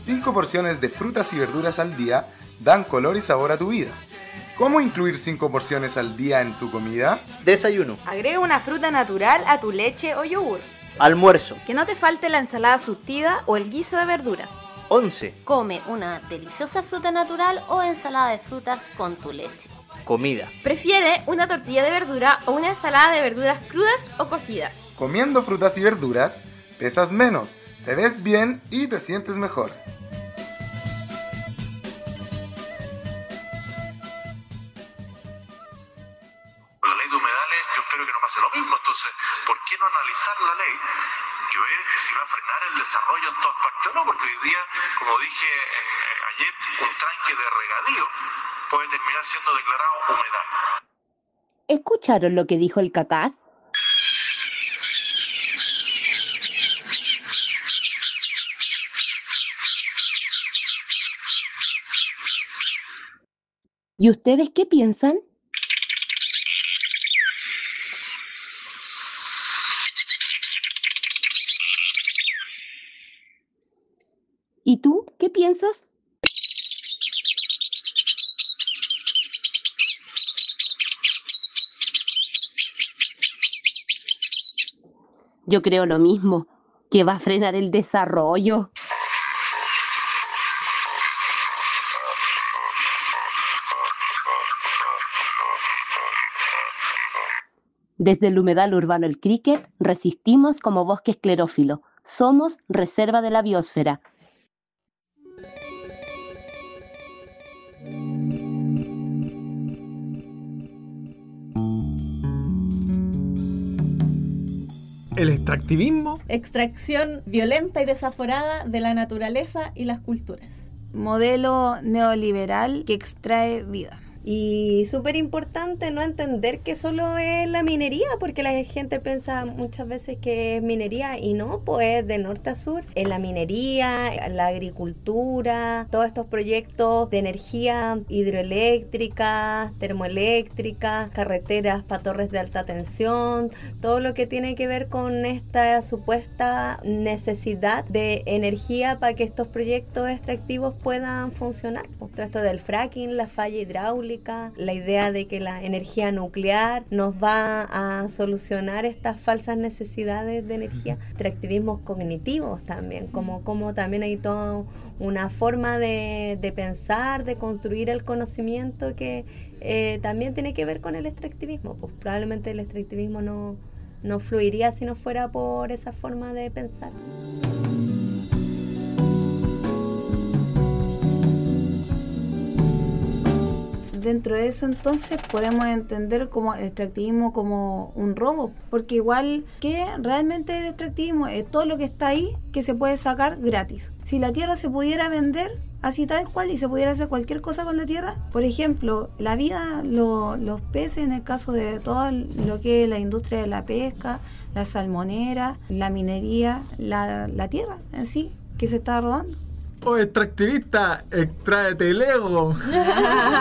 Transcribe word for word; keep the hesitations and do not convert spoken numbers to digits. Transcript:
cinco porciones de frutas y verduras al día dan color y sabor a tu vida. ¿Cómo incluir cinco porciones al día en tu comida? Desayuno. Agrega una fruta natural a tu leche o yogur. Almuerzo. Que no te falte la ensalada surtida o el guiso de verduras. Once. Come una deliciosa fruta natural o ensalada de frutas con tu leche. Comida. Prefiere una tortilla de verdura o una ensalada de verduras crudas o cocidas. Comiendo frutas y verduras, pesas menos, te ves bien y te sientes mejor. La ley de humedales, yo espero que no pase lo mismo. Entonces, ¿por qué no analizar la ley y ver si va a frenar el desarrollo en todas partes o no? Porque hoy día, como dije eh, ayer, un tranque de regadío puede terminar siendo declarado humedal. ¿Escucharon lo que dijo el CACAS? ¿Y ustedes qué piensan? ¿Y tú qué piensas? Yo creo lo mismo, que va a frenar el desarrollo. Desde el humedal urbano El Cricket, resistimos como bosque esclerófilo. Somos reserva de la biosfera. El extractivismo. Extracción violenta y desaforada de la naturaleza y las culturas. Modelo neoliberal que extrae vida. Y súper importante no entender que solo es la minería, porque la gente piensa muchas veces que es minería y no, pues de norte a sur. En la minería, la agricultura, todos estos proyectos de energía hidroeléctrica, termoeléctrica, carreteras para torres de alta tensión, todo lo que tiene que ver con esta supuesta necesidad de energía para que estos proyectos extractivos puedan funcionar. Todo esto del fracking, la falla hidráulica, la idea de que la energía nuclear nos va a solucionar estas falsas necesidades de energía. Extractivismos cognitivos también, como, como también hay toda una forma de, de pensar, de construir el conocimiento que eh, también tiene que ver con el extractivismo. Pues probablemente el extractivismo no, no fluiría si no fuera por esa forma de pensar. Dentro de eso entonces podemos entender como el extractivismo como un robo, porque igual que realmente el extractivismo es todo lo que está ahí que se puede sacar gratis. Si la tierra se pudiera vender así tal cual y se pudiera hacer cualquier cosa con la tierra, por ejemplo, la vida, lo, los peces, en el caso de todo lo que es la industria de la pesca, la salmonera, la minería, la, la tierra en sí, que se está robando. Oh, extractivista, extráete el ego.